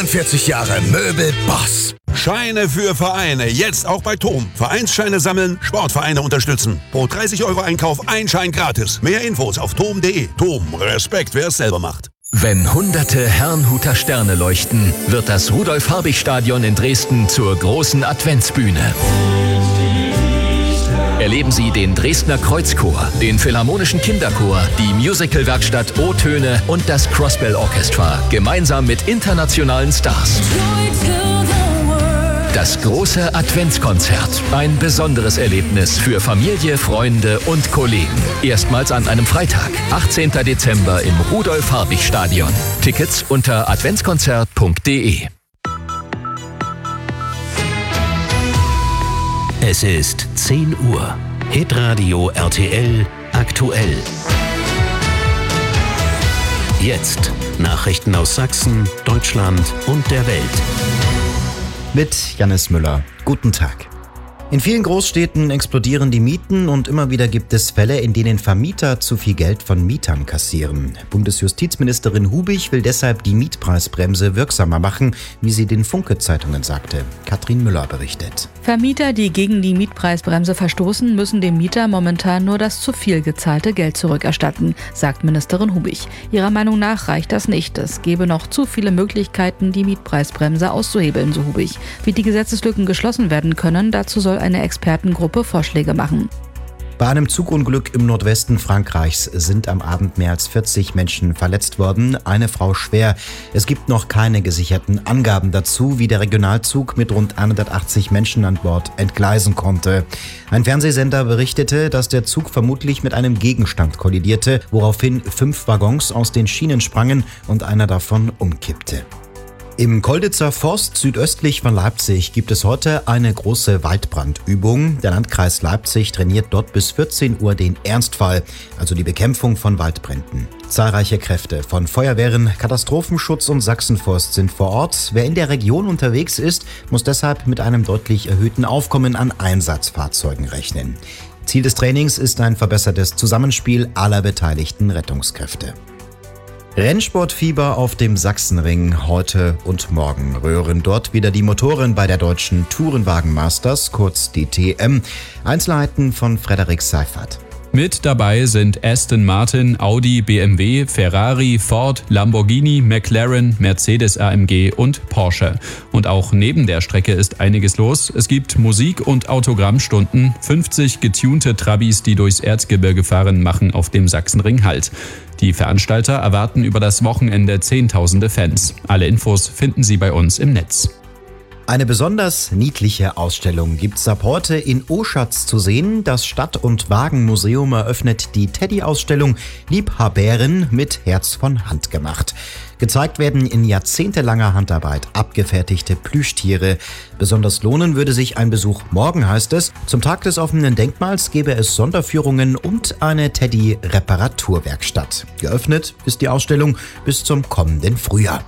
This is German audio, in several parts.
44 Jahre Möbelboss. Scheine für Vereine, jetzt auch bei TOM. Vereinsscheine sammeln, Sportvereine unterstützen. Pro 30 € Einkauf ein Schein gratis. Mehr Infos auf tom.de. TOM, Respekt, wer es selber macht. Wenn hunderte Herrnhuter Sterne leuchten, wird das Rudolf-Habich-Stadion in Dresden zur großen Adventsbühne. Erleben Sie den Dresdner Kreuzchor, den Philharmonischen Kinderchor, die Musicalwerkstatt O-Töne und das Crossbell Orchestra gemeinsam mit internationalen Stars. Das große Adventskonzert. Ein besonderes Erlebnis für Familie, Freunde und Kollegen. Erstmals an einem Freitag, 18. Dezember im Rudolf-Habich-Stadion. Tickets unter adventskonzert.de. Es ist 10 Uhr. Hitradio RTL aktuell. Jetzt Nachrichten aus Sachsen, Deutschland und der Welt. Mit Jannis Müller. Guten Tag. In vielen Großstädten explodieren die Mieten und immer wieder gibt es Fälle, in denen Vermieter zu viel Geld von Mietern kassieren. Bundesjustizministerin Hubich will deshalb die Mietpreisbremse wirksamer machen, wie sie den Funke-Zeitungen sagte. Katrin Müller berichtet. Vermieter, die gegen die Mietpreisbremse verstoßen, müssen dem Mieter momentan nur das zu viel gezahlte Geld zurückerstatten, sagt Ministerin Hubich. Ihrer Meinung nach reicht das nicht. Es gebe noch zu viele Möglichkeiten, die Mietpreisbremse auszuhebeln, so Hubich. Wie die Gesetzeslücken geschlossen werden können, dazu soll eine Expertengruppe Vorschläge machen. Bei einem Zugunglück im Nordwesten Frankreichs sind am Abend mehr als 40 Menschen verletzt worden, eine Frau schwer. Es gibt noch keine gesicherten Angaben dazu, wie der Regionalzug mit rund 180 Menschen an Bord entgleisen konnte. Ein Fernsehsender berichtete, dass der Zug vermutlich mit einem Gegenstand kollidierte, woraufhin 5 Waggons aus den Schienen sprangen und einer davon umkippte. Im Kolditzer Forst südöstlich von Leipzig gibt es heute eine große Waldbrandübung. Der Landkreis Leipzig trainiert dort bis 14 Uhr den Ernstfall, also die Bekämpfung von Waldbränden. Zahlreiche Kräfte von Feuerwehren, Katastrophenschutz und Sachsenforst sind vor Ort. Wer in der Region unterwegs ist, muss deshalb mit einem deutlich erhöhten Aufkommen an Einsatzfahrzeugen rechnen. Ziel des Trainings ist ein verbessertes Zusammenspiel aller beteiligten Rettungskräfte. Rennsportfieber auf dem Sachsenring heute und morgen. Rühren dort wieder die Motoren bei der deutschen Tourenwagen Masters, kurz DTM. Einzelheiten von Frederik Seifert. Mit dabei sind Aston Martin, Audi, BMW, Ferrari, Ford, Lamborghini, McLaren, Mercedes-AMG und Porsche. Und auch neben der Strecke ist einiges los. Es gibt Musik- und Autogrammstunden. 50 getunte Trabis, die durchs Erzgebirge fahren, machen auf dem Sachsenring Halt. Die Veranstalter erwarten über das Wochenende Zehntausende Fans. Alle Infos finden Sie bei uns im Netz. Eine besonders niedliche Ausstellung gibt's ab heute in Oschatz zu sehen. Das Stadt- und Wagenmuseum eröffnet die Teddy-Ausstellung Liebhabären mit Herz von Hand gemacht. Gezeigt werden in jahrzehntelanger Handarbeit abgefertigte Plüschtiere. Besonders lohnen würde sich ein Besuch morgen, heißt es. Zum Tag des offenen Denkmals gäbe es Sonderführungen und eine Teddy-Reparaturwerkstatt. Geöffnet ist die Ausstellung bis zum kommenden Frühjahr.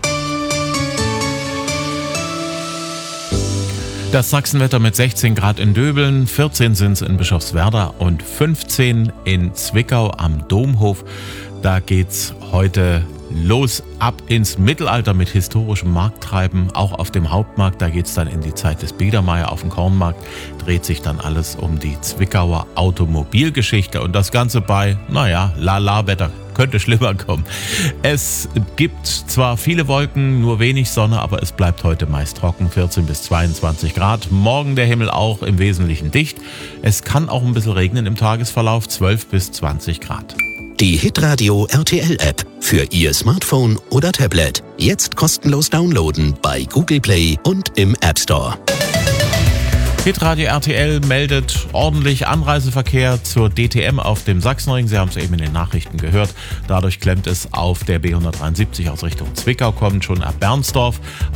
Das Sachsenwetter mit 16 Grad in Döbeln, 14 sind es in Bischofswerda und 15 in Zwickau am Domhof. Da geht's heute los ab ins Mittelalter mit historischem Markttreiben, auch auf dem Hauptmarkt. Da geht's dann in die Zeit des Biedermeier. Auf dem Kornmarkt dreht sich dann alles um die Zwickauer Automobilgeschichte und das Ganze bei, Lala-Wetter. Könnte schlimmer kommen. Es gibt zwar viele Wolken, nur wenig Sonne, aber es bleibt heute meist trocken, 14 bis 22 Grad. Morgen der Himmel auch im Wesentlichen dicht. Es kann auch ein bisschen regnen im Tagesverlauf, 12 bis 20 Grad. Die Hitradio RTL App für Ihr Smartphone oder Tablet. Jetzt kostenlos downloaden bei Google Play und im App Store. Hitradio RTL meldet ordentlich Anreiseverkehr zur DTM auf dem Sachsenring. Sie haben es eben in den Nachrichten gehört. Dadurch klemmt es auf der B173 aus Richtung Zwickau, kommt schon ab Bernsdorf.